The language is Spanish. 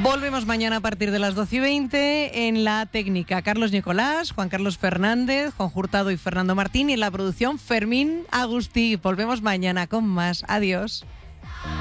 Volvemos mañana a partir de las 12:20 en la técnica. Carlos Nicolás, Juan Carlos Fernández, Juan Hurtado y Fernando Martín, y en la producción Fermín Agustí. Volvemos mañana con más. Adiós.